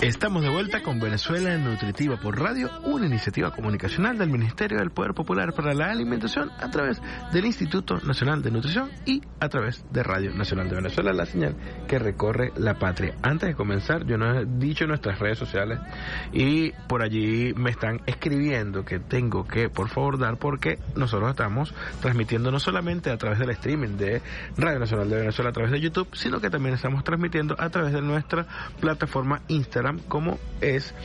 Estamos de vuelta con Venezuela Nutritiva por Radio, una iniciativa comunicacional del Ministerio del Poder Popular para la Alimentación a través del Instituto Nacional de Nutrición y a través de Radio Nacional de Venezuela, la señal que recorre la patria. Antes de comenzar, yo no he dicho nuestras redes sociales y por allí me están escribiendo que tengo que, por favor, dar, porque nosotros estamos transmitiendo no solamente a través del streaming de Radio Nacional de Venezuela a través de YouTube, sino que también estamos transmitiendo a través de nuestra plataforma Instagram, como es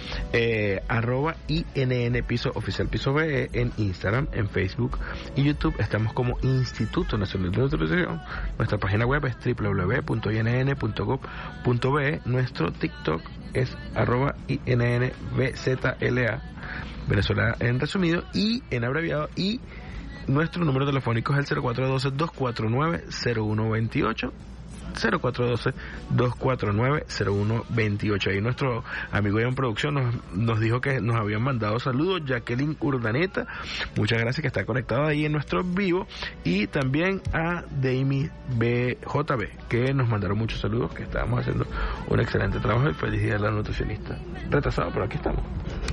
@INN piso oficial piso BE en Instagram, en Facebook y YouTube. Estamos como Instituto Nacional de Nutrición. Nuestra página web es www.inn.gov.be. Nuestro TikTok es @INNBZLA, Venezuela en resumido y en abreviado, y nuestro número telefónico es el 0412-249-0128. 0412-249-0128. Ahí nuestro amigo en producción nos dijo que nos habían mandado saludos. Jacqueline Urdaneta, muchas gracias, que está conectada ahí en nuestro vivo, y también a Dami BJB, que nos mandaron muchos saludos, que estábamos haciendo un excelente trabajo, y feliz día a la nutricionista. Retrasado, pero aquí estamos.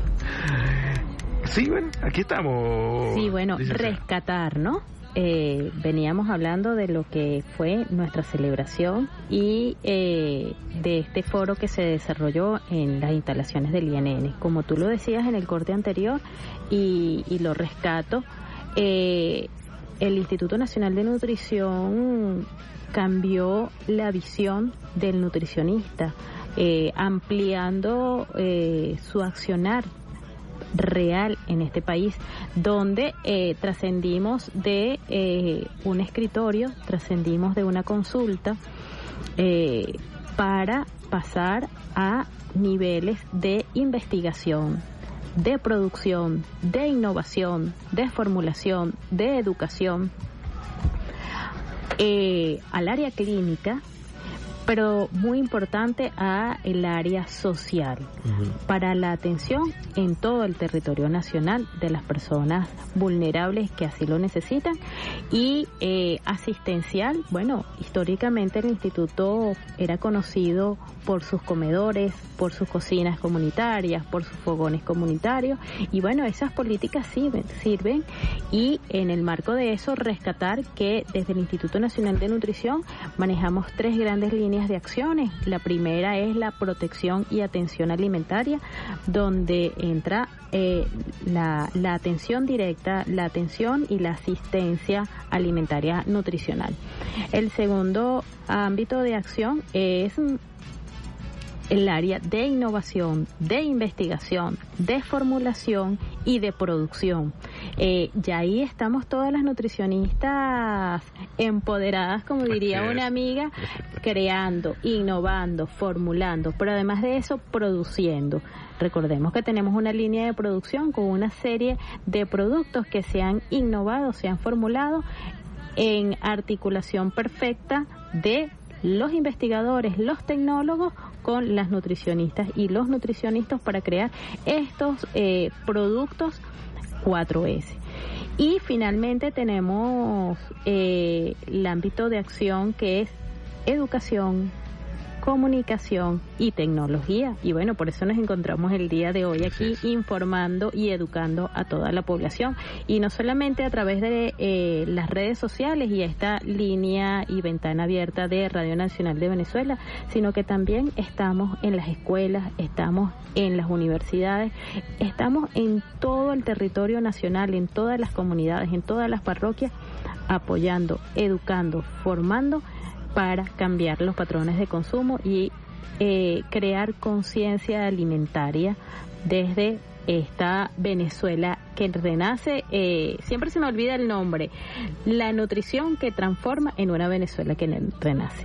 Sí, bueno, aquí estamos. Sí, bueno, rescatar, ¿no? Veníamos hablando de lo que fue nuestra celebración y de este foro que se desarrolló en las instalaciones del INN. Como tú lo decías en el corte anterior, y lo rescato, el Instituto Nacional de Nutrición cambió la visión del nutricionista, ampliando su accionar real en este país, donde trascendimos de un escritorio, trascendimos de una consulta para pasar a niveles de investigación, de producción, de innovación, de formulación, de educación, al área clínica, pero muy importante a el área social, para la atención en todo el territorio nacional de las personas vulnerables que así lo necesitan, y asistencial. Bueno, históricamente el instituto era conocido por sus comedores, por sus cocinas comunitarias, por sus fogones comunitarios, y bueno, esas políticas sirven, y en el marco de eso rescatar que desde el Instituto Nacional de Nutrición manejamos 3 grandes líneas de acciones. La primera es la protección y atención alimentaria, donde entra la atención directa, la atención y la asistencia alimentaria nutricional. El segundo ámbito de acción es el área de innovación, de investigación, de formulación y de producción. Ya ahí estamos todas las nutricionistas empoderadas, como diría una amiga, creando, innovando, formulando, pero además de eso, produciendo. Recordemos que tenemos una línea de producción con una serie de productos que se han innovado, se han formulado en articulación perfecta de los investigadores, los tecnólogos con las nutricionistas y los nutricionistas para crear estos productos 4S. Y finalmente tenemos el ámbito de acción, que es educación, comunicación y tecnología, y bueno, por eso nos encontramos el día de hoy aquí informando y educando a toda la población, y no solamente a través de las redes sociales y esta línea y ventana abierta de Radio Nacional de Venezuela, sino que también estamos en las escuelas, estamos en las universidades, estamos en todo el territorio nacional, en todas las comunidades, en todas las parroquias, apoyando, educando, formando para cambiar los patrones de consumo y crear conciencia alimentaria desde esta Venezuela que renace. Siempre se me olvida el nombre: la nutrición que transforma en una Venezuela que renace.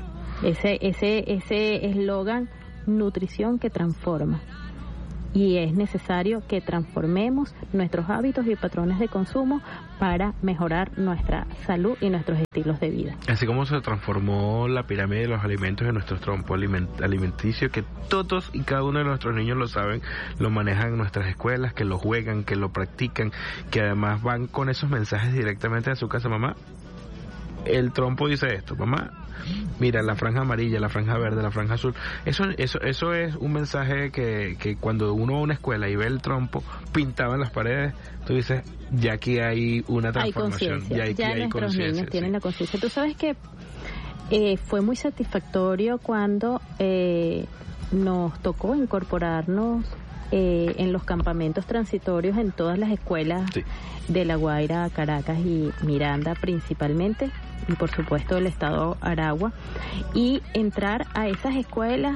Ese eslogan, nutrición que transforma. Y es necesario que transformemos nuestros hábitos y patrones de consumo para mejorar nuestra salud y nuestros estilos de vida. Así como se transformó la pirámide de los alimentos en nuestro trompo alimenticio, que todos y cada uno de nuestros niños lo saben, lo manejan en nuestras escuelas, que lo juegan, que lo practican, que además van con esos mensajes directamente a su casa. Mamá, el trompo dice esto, mamá, mira, la franja amarilla, la franja verde, la franja azul, eso es un mensaje que cuando uno va a una escuela y ve el trompo pintado en las paredes, tú dices, ya aquí hay una transformación, ya nuestros niños tienen la conciencia. Tú sabes que fue muy satisfactorio cuando nos tocó incorporarnos en los campamentos transitorios en todas las escuelas de La Guaira, Caracas y Miranda principalmente, y por supuesto del estado Aragua, y entrar a esas escuelas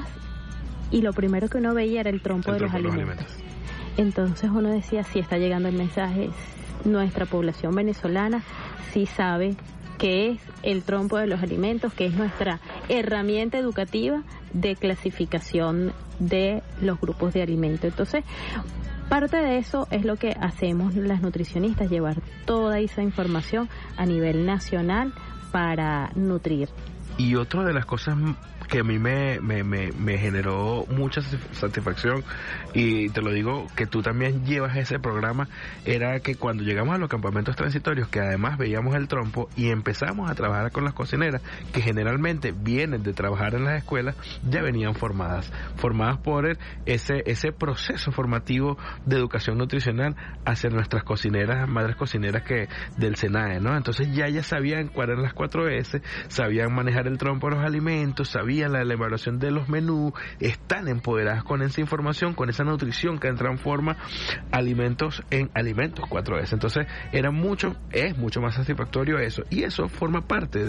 y lo primero que uno veía era el trompo de los alimentos. Entonces uno decía, sí está llegando el mensaje, nuestra población venezolana sí sabe qué es el trompo de los alimentos, que es nuestra herramienta educativa de clasificación de los grupos de alimentos. Entonces, parte de eso es lo que hacemos las nutricionistas, llevar toda esa información a nivel nacional para nutrir. Y otra de las cosas que a mí me generó mucha satisfacción, y te lo digo que tú también llevas ese programa, era que cuando llegamos a los campamentos transitorios, que además veíamos el trompo y empezamos a trabajar con las cocineras, que generalmente vienen de trabajar en las escuelas, ya venían formadas por ese proceso formativo de educación nutricional hacia nuestras cocineras, madres cocineras que del SENAE, ¿no? Entonces ya sabían cuáles eran las 4S, sabían manejar el trompo de los alimentos, sabían la elaboración de los menús, están empoderadas con esa información, con esa nutrición que transforma alimentos en alimentos 4S. Entonces es mucho más satisfactorio eso, y eso forma parte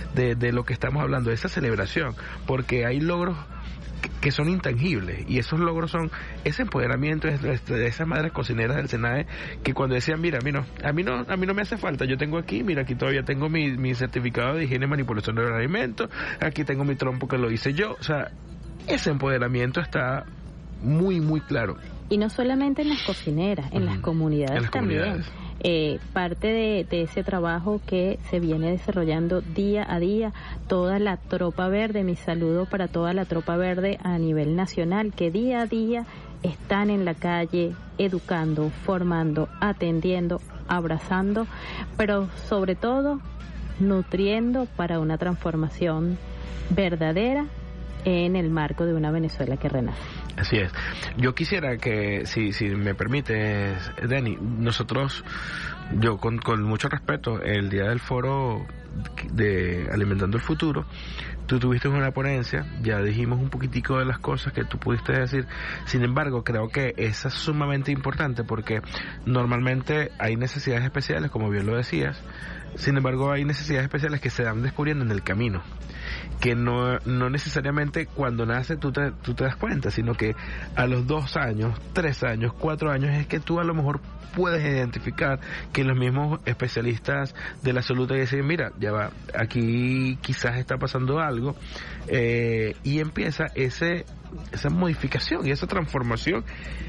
de lo que estamos hablando, de esa celebración, porque hay logros que son intangibles, y esos logros son ese empoderamiento de esas madres cocineras del SENAE, que cuando decían, mira, a mí no me hace falta, yo tengo aquí, mira, aquí todavía tengo mi certificado de higiene y manipulación de los alimentos, aquí tengo mi trompo que lo hice yo, o sea, ese empoderamiento está muy, muy claro. Y no solamente en las cocineras, en las comunidades también. Parte de ese trabajo que se viene desarrollando día a día, toda la tropa verde, mi saludo para toda la tropa verde a nivel nacional, que día a día están en la calle educando, formando, atendiendo, abrazando, pero sobre todo nutriendo para una transformación verdadera en el marco de una Venezuela que renace. Así es. Yo quisiera que, si me permites, Dani, yo con mucho respeto, el día del foro de Alimentando el Futuro, tú tuviste una ponencia, ya dijimos un poquitico de las cosas que tú pudiste decir, sin embargo, creo que esa es sumamente importante porque normalmente hay necesidades especiales, como bien lo decías, sin embargo hay necesidades especiales que se van descubriendo en el camino, que no necesariamente cuando nace tú te das cuenta, sino que a los 2 años, 3 años, 4 años es que tú a lo mejor puedes identificar que los mismos especialistas de la salud te dicen, mira, ya va, aquí quizás está pasando algo, y empieza esa modificación y esa transformación.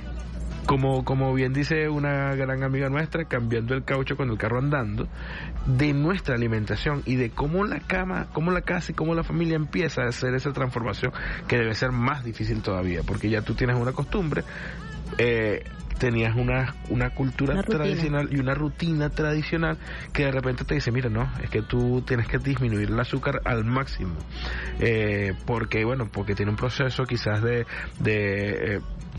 Como bien dice una gran amiga nuestra, cambiando el caucho con el carro andando, de nuestra alimentación y de cómo la casa y cómo la familia empieza a hacer esa transformación, que debe ser más difícil todavía, porque ya tú tienes una costumbre, tenías una cultura tradicional y una rutina tradicional que de repente te dice, mira, no, es que tú tienes que disminuir el azúcar al máximo, porque tiene un proceso quizás de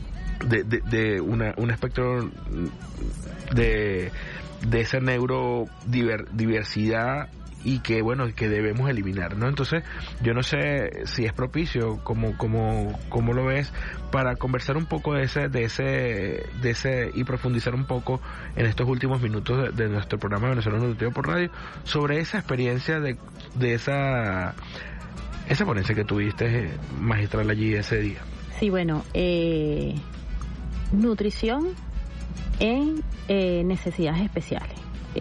un espectro de esa neurodiversidad y que debemos eliminar, ¿no? Entonces yo no sé si es propicio, como lo ves, para conversar un poco de ese y profundizar un poco en estos últimos minutos de nuestro programa Venezolano Nutritivo por Radio sobre esa experiencia de esa ponencia que tuviste magistral allí ese día. Sí, nutrición en necesidades especiales.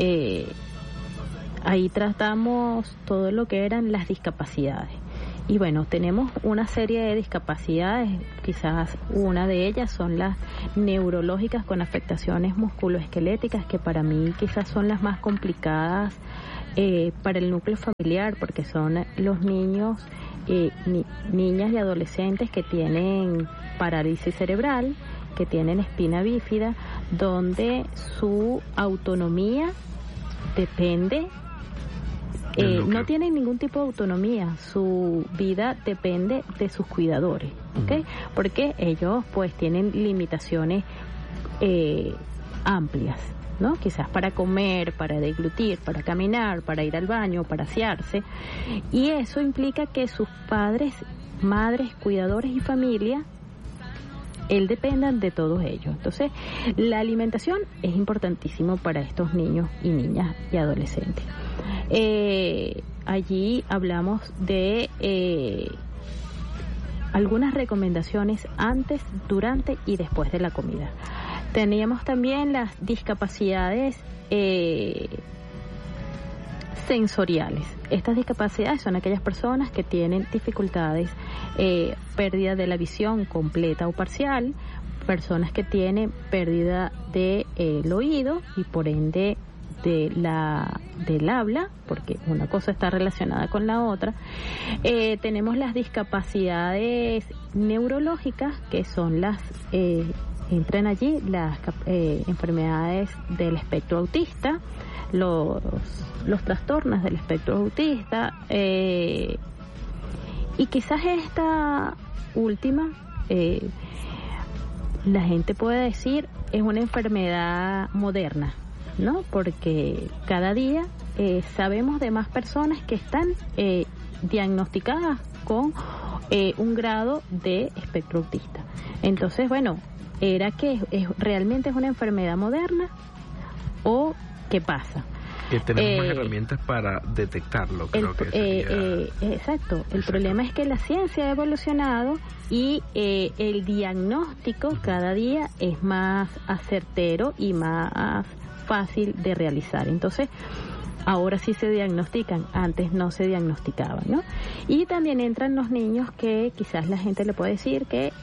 Ahí tratamos todo lo que eran las discapacidades. Y tenemos una serie de discapacidades, quizás una de ellas son las neurológicas con afectaciones musculoesqueléticas, que para mí quizás son las más complicadas para el núcleo familiar, porque son los niños, niñas y adolescentes que tienen parálisis cerebral, que tienen espina bífida, donde su autonomía depende no tienen ningún tipo de autonomía, su vida depende de sus cuidadores, ¿okay? Porque ellos pues tienen limitaciones amplias, ¿no? Quizás para comer, para deglutir, para caminar, para ir al baño, para asearse, y eso implica que sus padres, madres, cuidadores y familia, él dependan de todos ellos. Entonces, la alimentación es importantísimo para estos niños y niñas y adolescentes. Allí hablamos de algunas recomendaciones antes, durante y después de la comida. Teníamos también las discapacidades sensoriales. Estas discapacidades son aquellas personas que tienen dificultades, pérdida de la visión completa o parcial, personas que tienen pérdida del oído y por ende del habla, porque una cosa está relacionada con la otra. Tenemos las discapacidades neurológicas, que son entran allí las enfermedades del espectro autista, los trastornos del espectro autista, y quizás esta última, la gente puede decir, es una enfermedad moderna, ¿no? Porque cada día sabemos de más personas que están diagnosticadas con un grado de espectro autista. Entonces, bueno, ¿era que realmente es una enfermedad moderna o qué pasa? Que tenemos más herramientas para detectarlo, creo que sería... Exacto. El problema es que la ciencia ha evolucionado y el diagnóstico cada día es más acertero y más fácil de realizar. Entonces, ahora sí se diagnostican, antes no se diagnosticaban, ¿no? Y también entran los niños que quizás la gente le puede decir que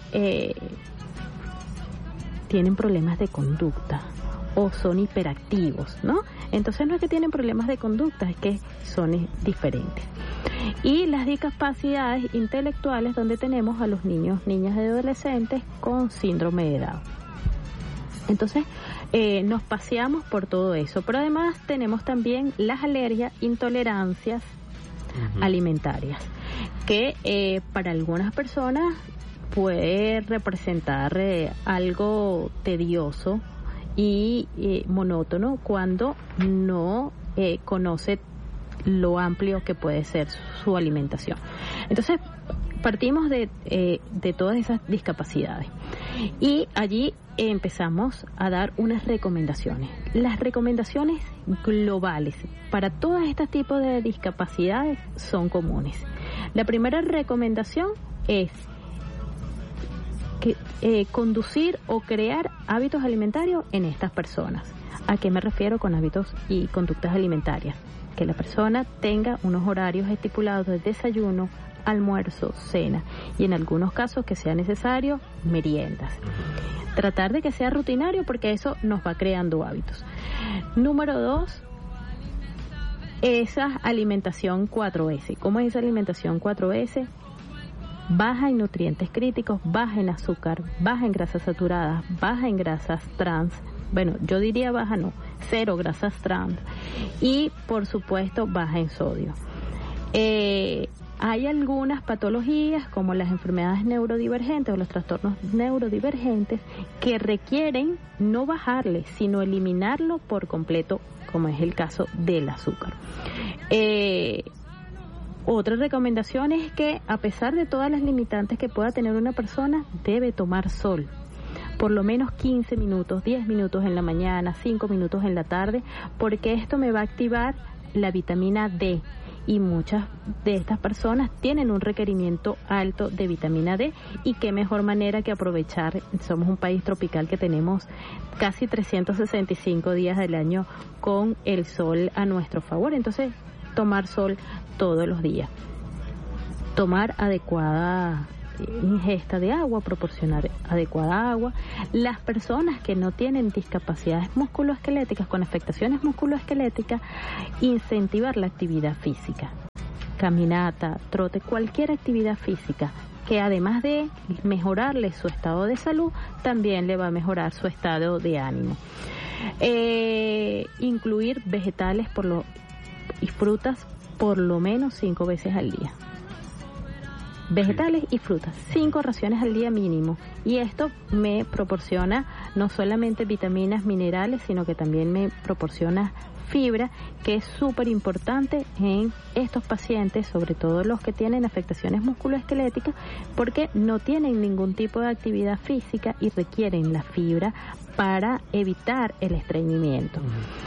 tienen problemas de conducta o son hiperactivos, ¿no? Entonces no es que tienen problemas de conducta, es que son diferentes. Y las discapacidades intelectuales, donde tenemos a los niños, niñas y adolescentes con síndrome de Down. Entonces, nos paseamos por todo eso, pero además tenemos también las alergias, intolerancias alimentarias, que para algunas personas puede representar algo tedioso y monótono cuando no conoce lo amplio que puede ser su alimentación. Entonces, partimos de todas esas discapacidades y allí empezamos a dar unas recomendaciones. Las recomendaciones globales para todos estos tipos de discapacidades son comunes. La primera recomendación es conducir o crear hábitos alimentarios en estas personas. ¿A qué me refiero con hábitos y conductas alimentarias? Que la persona tenga unos horarios estipulados de desayuno, almuerzo, cena y en algunos casos que sea necesario, meriendas. Tratar de que sea rutinario porque eso nos va creando hábitos. Número 2, esa alimentación 4S. ¿Cómo es esa alimentación 4S? Baja en nutrientes críticos, baja en azúcar, baja en grasas saturadas, baja en grasas trans. Bueno, yo diría baja no, 0 grasas trans. Y, por supuesto, baja en sodio. Hay algunas patologías, como las enfermedades neurodivergentes o los trastornos neurodivergentes, que requieren no bajarle, sino eliminarlo por completo, como es el caso del azúcar. Otra recomendación es que, a pesar de todas las limitantes que pueda tener una persona, debe tomar sol. Por lo menos 15 minutos, 10 minutos en la mañana, 5 minutos en la tarde, porque esto me va a activar la vitamina D. Y muchas de estas personas tienen un requerimiento alto de vitamina D, y qué mejor manera que aprovechar. Somos un país tropical que tenemos casi 365 días del año con el sol a nuestro favor. Entonces, tomar sol todos los días. Tomar adecuada ingesta de agua, proporcionar adecuada agua. Las personas que no tienen discapacidades musculoesqueléticas, con afectaciones musculoesqueléticas, incentivar la actividad física, caminata, trote, cualquier actividad física que además de mejorarle su estado de salud, también le va a mejorar su estado de ánimo. Incluir vegetales y frutas por lo menos 5 veces al día. Vegetales y frutas, 5 raciones al día mínimo. Y esto me proporciona no solamente vitaminas, minerales, sino que también me proporciona fibra, que es súper importante en estos pacientes, sobre todo los que tienen afectaciones musculoesqueléticas, porque no tienen ningún tipo de actividad física y requieren la fibra para evitar el estreñimiento.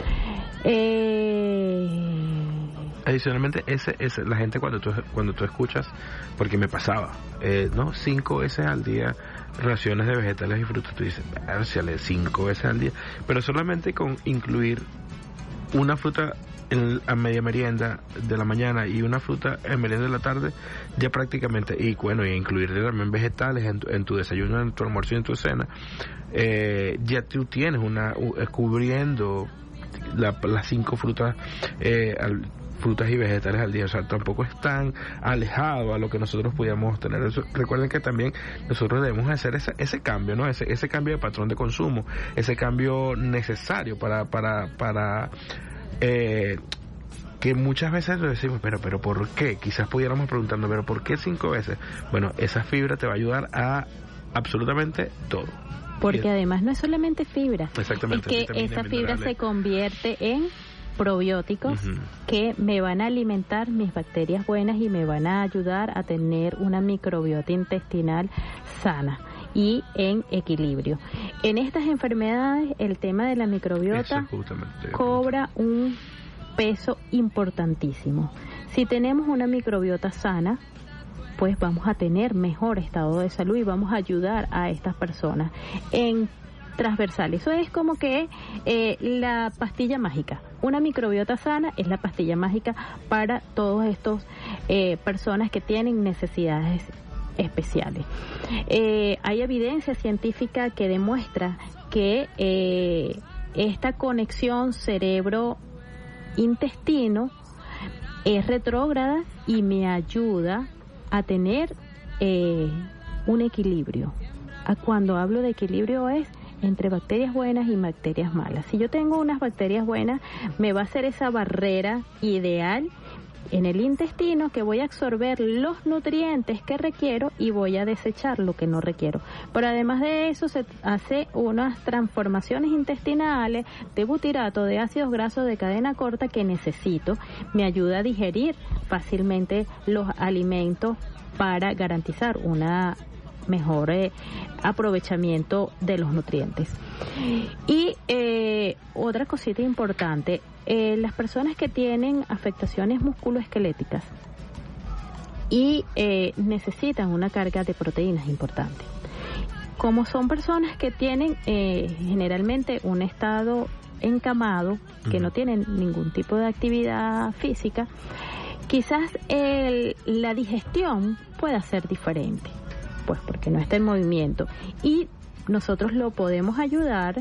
Adicionalmente, la gente cuando tú escuchas, porque me pasaba, 5 veces al día raciones de vegetales y frutas, tú dices, 5 veces al día, pero solamente con incluir una fruta a media merienda de la mañana y una fruta en merienda de la tarde, ya prácticamente, y incluir también vegetales en tu desayuno, en tu almuerzo y en tu cena, ya tú tienes cubriendo las 5 frutas frutas y vegetales al día, o sea, tampoco es tan alejado a lo que nosotros pudiéramos tener. Recuerden que también nosotros debemos hacer ese cambio, ¿no? Ese cambio de patrón de consumo, ese cambio necesario para que muchas veces lo decimos, pero ¿por qué? Quizás pudiéramos preguntarnos, pero ¿por qué 5 veces? Bueno, esa fibra te va a ayudar a absolutamente todo. Porque además no es solamente fibra, exactamente, es que esa fibra se convierte en probióticos que me van a alimentar mis bacterias buenas y me van a ayudar a tener una microbiota intestinal sana y en equilibrio. En estas enfermedades el tema de la microbiota cobra un peso importantísimo. Si tenemos una microbiota sana, pues vamos a tener mejor estado de salud y vamos a ayudar a estas personas en transversal. Eso es como que la pastilla mágica. Una microbiota sana es la pastilla mágica para todos estos personas que tienen necesidades especiales. Hay evidencia científica que demuestra que esta conexión cerebro-intestino es retrógrada y me ayuda a tener un equilibrio. Cuando hablo de equilibrio es entre bacterias buenas y bacterias malas. Si yo tengo unas bacterias buenas, me va a hacer esa barrera ideal en el intestino que voy a absorber los nutrientes que requiero y voy a desechar lo que no requiero. Pero además de eso se hace unas transformaciones intestinales de butirato, de ácidos grasos de cadena corta que necesito. Me ayuda a digerir fácilmente los alimentos para garantizar una mejor aprovechamiento de los nutrientes. Y otra cosita importante, las personas que tienen afectaciones musculoesqueléticas y necesitan una carga de proteínas importante. Como son personas que tienen generalmente un estado encamado, que no tienen ningún tipo de actividad física, quizás la digestión pueda ser diferente, pues porque no está en movimiento, y nosotros lo podemos ayudar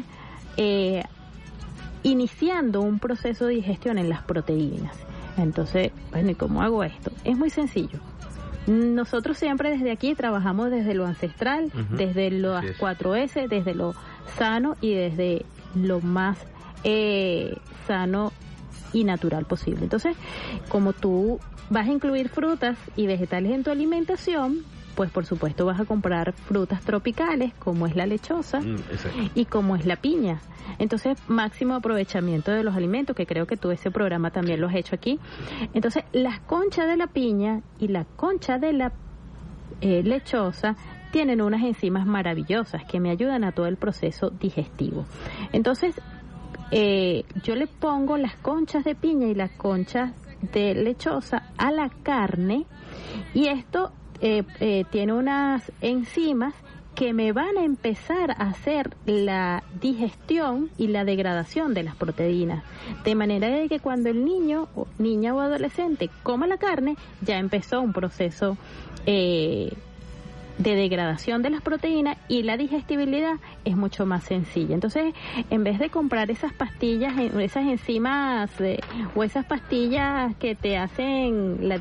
iniciando un proceso de digestión en las proteínas. Entonces, bueno, ¿y cómo hago esto? Es muy sencillo. Nosotros siempre desde aquí trabajamos desde lo ancestral, desde las 4S, desde lo sano y desde lo más sano y natural posible. Entonces, como tú vas a incluir frutas y vegetales en tu alimentación, pues por supuesto vas a comprar frutas tropicales como es la lechosa y como es la piña. Entonces, máximo aprovechamiento de los alimentos, que creo que tú ese programa también lo has hecho aquí. Entonces, las conchas de la piña y la concha de la lechosa tienen unas enzimas maravillosas que me ayudan a todo el proceso digestivo. Entonces, yo le pongo las conchas de piña y las conchas de lechosa a la carne, y esto tiene unas enzimas que me van a empezar a hacer la digestión y la degradación de las proteínas, de manera de que cuando el niña o adolescente coma la carne, ya empezó un proceso de degradación de las proteínas y la digestibilidad es mucho más sencilla. Entonces, en vez de comprar esas pastillas, esas enzimas o esas pastillas que te hacen la